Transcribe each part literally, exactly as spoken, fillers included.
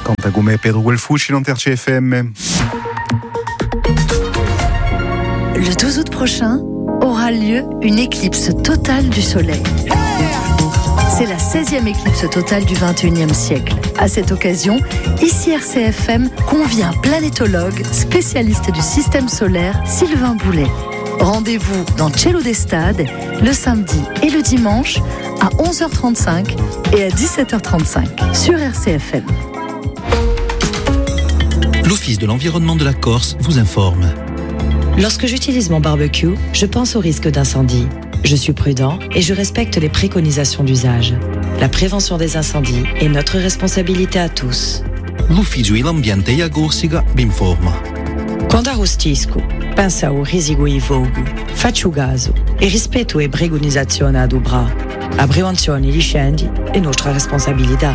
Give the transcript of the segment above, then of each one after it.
Canta come Pedro Guelfucci, l'Inter C F M. Le douze août prochain aura lieu une éclipse totale du Soleil. C'est la seizième éclipse totale du vingt et unième siècle. À cette occasion, ici R C F M convie un planétologue, spécialiste du système solaire, Sylvain Boulet. Rendez-vous dans Cielo d'Estade le samedi et le dimanche à onze heures trente-cinq et à dix-sept heures trente-cinq sur R C F M. L'Office de l'environnement de la Corse vous informe. Lorsque j'utilise mon barbecue, je pense au risque d'incendie. Je suis prudent et je respecte les préconisations d'usage. La prévention des incendies est notre responsabilité à tous. L'Ufficio e l'ambiente e a Corsica vi informa. Quando arrostisco, pensa ao risico e fogo, faccio caso e rispetto le preconizzazioni ad ubra. La prevenzione di incendi è nostra responsabilità.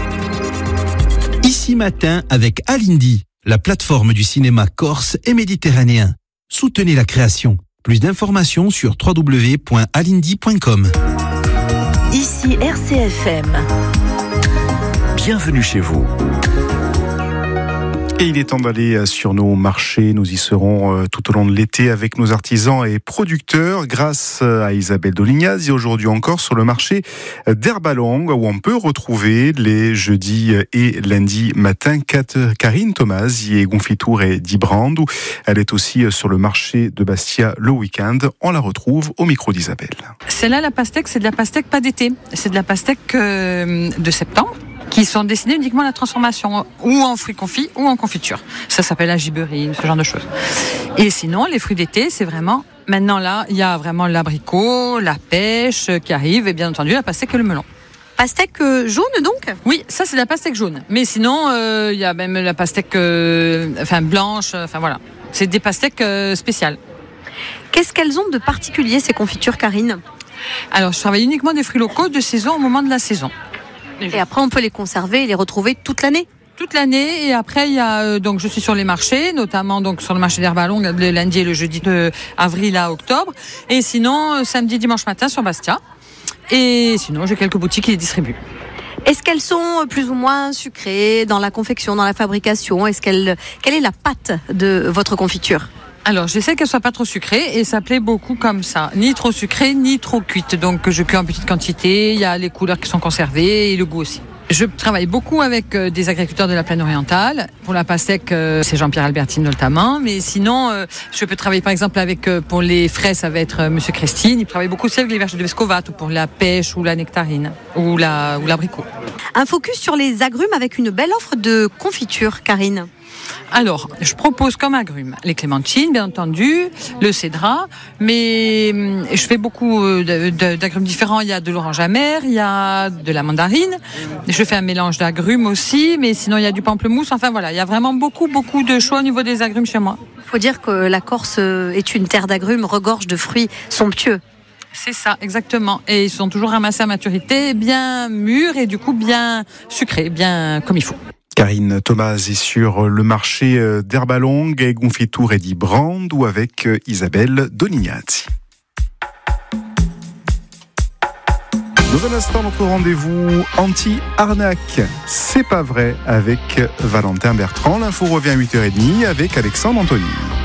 Ici matin avec Alindi, la plateforme du cinéma corse et méditerranéen. Soutenez la création. Plus d'informations sur w w w point alindi point com. Ici R C F M. Bienvenue chez vous. Et il est temps d'aller sur nos marchés. Nous y serons tout au long de l'été avec nos artisans et producteurs grâce à Isabelle Dolignaz. Et aujourd'hui encore sur le marché d'Herbalong où on peut retrouver les jeudis et lundis matin Karine Thomas et Gonfitour et Dibrand. Elle est aussi sur le marché de Bastia le week-end. On la retrouve au micro d'Isabelle. Celle-là, la pastèque, c'est de la pastèque pas d'été. C'est de la pastèque euh, de septembre, qui sont destinés uniquement à la transformation, ou en fruits confits, ou en confiture. Ça s'appelle la gibberine, ce genre de choses. Et sinon, les fruits d'été, c'est vraiment... Maintenant, là, il y a vraiment l'abricot, la pêche qui arrive, et bien entendu, la pastèque et le melon. Pastèque euh, jaune, donc ? Oui, ça, c'est la pastèque jaune. Mais sinon, euh, il y a même la pastèque euh, enfin, blanche, enfin voilà. C'est des pastèques euh, spéciales. Qu'est-ce qu'elles ont de particulier, ces confitures, Karine ? Alors, je travaille uniquement des fruits locaux de saison au moment de la saison. Et après, on peut les conserver et les retrouver toute l'année. Toute l'année. Et après, il y a euh, donc je suis sur les marchés, notamment donc sur le marché d'Herbalong le lundi et le jeudi de avril à octobre. Et sinon, euh, samedi, dimanche matin sur Bastia. Et sinon, j'ai quelques boutiques qui les distribuent. Est-ce qu'elles sont plus ou moins sucrées dans la confection, dans la fabrication ? Est-ce qu'elle, quelle est la pâte de votre confiture ? Alors, j'essaie qu'elle soit pas trop sucrée et ça plaît beaucoup comme ça. Ni trop sucrée, ni trop cuite. Donc, je cuis en petite quantité. Il y a les couleurs qui sont conservées et le goût aussi. Je travaille beaucoup avec euh, des agriculteurs de la plaine orientale. Pour la pastèque, euh, c'est Jean-Pierre Albertine notamment. Mais sinon, euh, je peux travailler par exemple avec, euh, pour les frais, ça va être euh, Monsieur Christine. Il travaille beaucoup aussi avec les vergers de Vescovat ou pour la pêche ou la nectarine ou, la, ou l'abricot. Un focus sur les agrumes avec une belle offre de confiture, Karine. Alors, je propose comme agrumes les clémentines, bien entendu, le cédrat, mais je fais beaucoup de, de, d'agrumes différents. Il y a de l'orange amère, il y a de la mandarine. Je fais un mélange d'agrumes aussi, mais sinon il y a du pamplemousse. Enfin voilà, il y a vraiment beaucoup, beaucoup de choix au niveau des agrumes chez moi. Il faut dire que la Corse est une terre d'agrumes, regorge de fruits somptueux. C'est ça, exactement. Et ils sont toujours ramassés à maturité, bien mûrs et du coup bien sucrés, bien comme il faut. Karine Thomas est sur le marché d'Herbalong, Gonfitour et Dibrand ou avec Isabelle Dolignaz. Dans un instant, notre rendez-vous anti-arnaque. C'est pas vrai avec Valentin Bertrand. L'info revient à huit heures trente avec Alexandre Anthony.